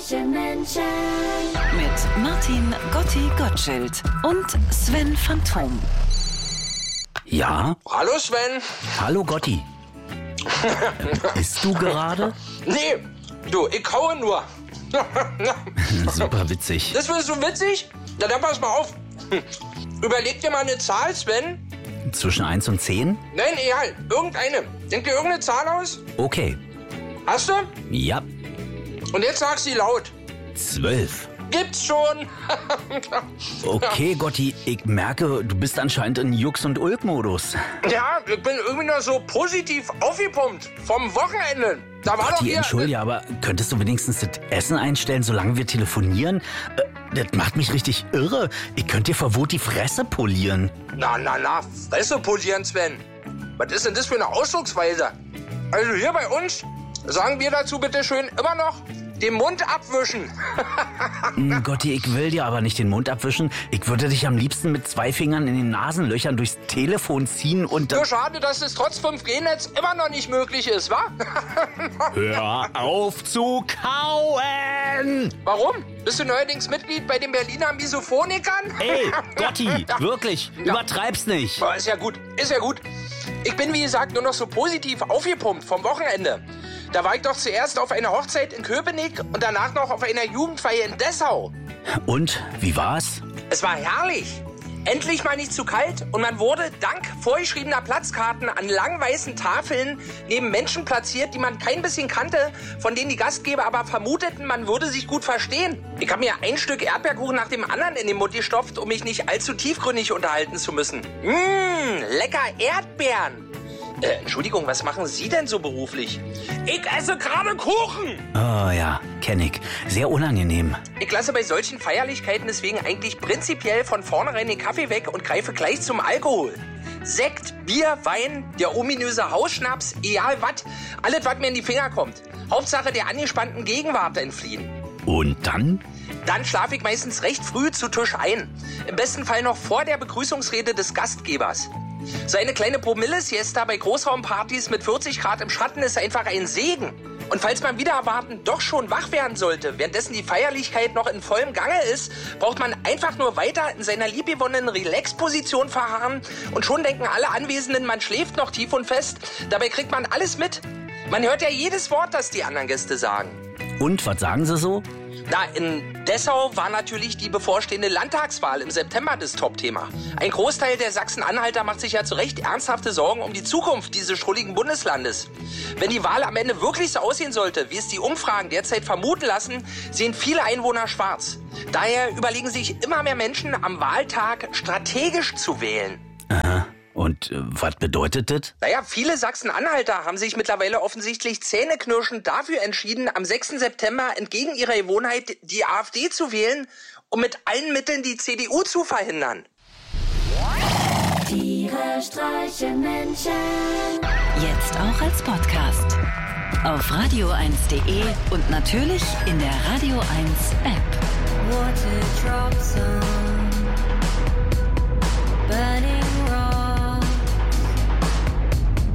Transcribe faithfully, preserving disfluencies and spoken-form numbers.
streiche Menschen. Mit Martin Gotti Gottschild und Sven Phantom. Ja? Hallo Sven. Hallo Gotti. Isst du gerade? Nee, du, ich kaue nur. Super witzig. Das findest du witzig? Na dann pass mal auf. Überleg dir mal eine Zahl, Sven. Zwischen eins und zehn? Nein, egal, irgendeine. Denk dir irgendeine Zahl aus. Okay. Hast du? Ja. Und jetzt sag sie laut. Zwölf. Gibt's schon. Okay, Gotti, ich merke, du bist anscheinend in Jux- und Ulk-Modus. Ja, ich bin irgendwie noch so positiv aufgepumpt vom Wochenende. Da war doch Gotti, hier... entschuldige, aber könntest du wenigstens das Essen einstellen, solange wir telefonieren? Äh, das macht mich richtig irre. Ich könnte dir vor Wut die Fresse polieren. Na, na, na, Fresse polieren, Sven. Was ist denn das für eine Ausdrucksweise? Also hier bei uns sagen wir dazu bitte schön immer noch den Mund abwischen. Hm, Gotti, ich will dir aber nicht den Mund abwischen. Ich würde dich am liebsten mit zwei Fingern in den Nasenlöchern durchs Telefon ziehen und... Nur schade, dass es trotz fünf G Netz immer noch nicht möglich ist, wa? Hör auf zu kauen! Warum? Bist du neuerdings Mitglied bei den Berliner Misophonikern? Ey, Gotti, wirklich, übertreib's nicht. Oh, ist ja gut, ist ja gut. Ich bin, wie gesagt, nur noch so positiv aufgepumpt vom Wochenende. Da war ich doch zuerst auf einer Hochzeit in Köpenick und danach noch auf einer Jugendfeier in Dessau. Und, wie war's? Es war herrlich. Endlich mal nicht zu kalt und man wurde dank vorgeschriebener Platzkarten an langen weißen Tafeln neben Menschen platziert, die man kein bisschen kannte, von denen die Gastgeber aber vermuteten, man würde sich gut verstehen. Ich habe mir ein Stück Erdbeerkuchen nach dem anderen in den Mund gestopft, um mich nicht allzu tiefgründig unterhalten zu müssen. Mmh, lecker Erdbeeren. Äh, Entschuldigung, was machen Sie denn so beruflich? Ich esse gerade Kuchen. Oh ja, kenn ich. Sehr unangenehm. Ich lasse bei solchen Feierlichkeiten deswegen eigentlich prinzipiell von vornherein den Kaffee weg und greife gleich zum Alkohol. Sekt, Bier, Wein, der ominöse Hausschnaps, egal was, alles, was mir in die Finger kommt. Hauptsache der angespannten Gegenwart entfliehen. Und dann? Dann schlafe ich meistens recht früh zu Tisch ein. Im besten Fall noch vor der Begrüßungsrede des Gastgebers. So eine kleine Promille-Siesta bei Großraumpartys mit vierzig Grad im Schatten ist einfach ein Segen. Und falls man wieder erwarten doch schon wach werden sollte, währenddessen die Feierlichkeit noch in vollem Gange ist, braucht man einfach nur weiter in seiner liebgewonnenen Relax-Position verharren und schon denken alle Anwesenden, man schläft noch tief und fest. Dabei kriegt man alles mit. Man hört ja jedes Wort, das die anderen Gäste sagen. Und, was sagen sie so? Na, in Dessau war natürlich die bevorstehende Landtagswahl im September das Top-Thema. Ein Großteil der Sachsen-Anhalter macht sich ja zu Recht ernsthafte Sorgen um die Zukunft dieses schrulligen Bundeslandes. Wenn die Wahl am Ende wirklich so aussehen sollte, wie es die Umfragen derzeit vermuten lassen, sehen viele Einwohner schwarz. Daher überlegen sich immer mehr Menschen, am Wahltag strategisch zu wählen. Aha. Und äh, was bedeutet das? Naja, viele Sachsen-Anhalter haben sich mittlerweile offensichtlich zähneknirschend dafür entschieden, am sechsten September entgegen ihrer Gewohnheit die AfD zu wählen, um mit allen Mitteln die C D U zu verhindern. Tiere streichen Menschen. Jetzt auch als Podcast. Auf radio eins punkt de und natürlich in der Radio eins App. Water drops on